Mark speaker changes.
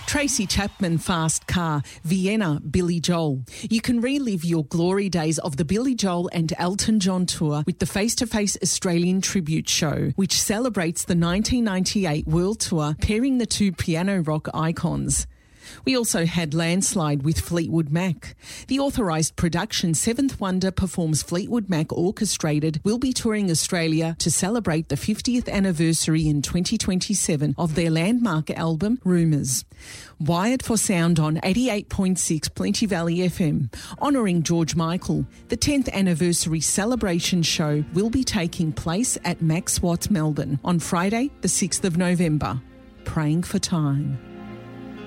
Speaker 1: Tracy Chapman Fast Car, Vienna, Billy Joel. You can relive your glory days of the Billy Joel and Elton John tour with the face-to-face Australian tribute show, which celebrates the 1998 World Tour, pairing the two piano rock icons. We also had Landslide with Fleetwood Mac. The authorised production Seventh Wonder performs Fleetwood Mac Orchestrated will be touring Australia to celebrate the 50th anniversary in 2027 of their landmark album Rumours. Wired for Sound on 88.6 Plenty Valley FM. Honouring George Michael, the 10th anniversary celebration show will be taking place at Max Watts, Melbourne on Friday the 6th of November. Praying for time.